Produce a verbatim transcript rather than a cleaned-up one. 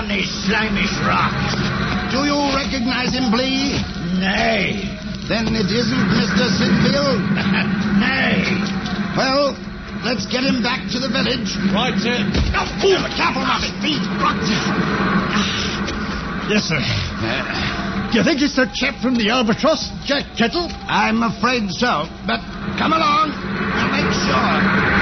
upon these slimish rocks. Do you recognize him, Blee? Nay. Then it isn't Mister Sinfield? Nay. Well, let's get him back to the village. Right, sir. Oh, oh, careful, Moffat. Feet, rocks. Yes, sir. Uh, Do you think it's the chap from the Albatross, Jack Kettle? I'm afraid so, but come along. We'll make sure.